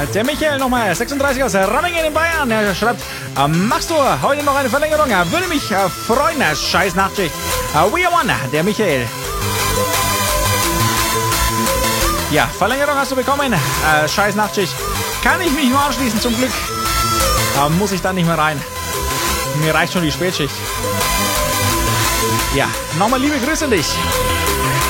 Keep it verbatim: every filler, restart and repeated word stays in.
der Michael nochmal, sechsunddreißig aus Rammingen in Bayern. Er schreibt, äh, machst du heute noch eine Verlängerung? Äh, würde mich äh, freuen. Äh, scheiß Nachtschicht. Äh, we are one, der Michael. Ja, Verlängerung hast du bekommen. Äh, scheiß Nachtschicht. Kann ich mich nur anschließen, zum Glück. Äh, muss ich dann nicht mehr rein. Mir reicht schon die Spätschicht. Ja, nochmal liebe Grüße an dich.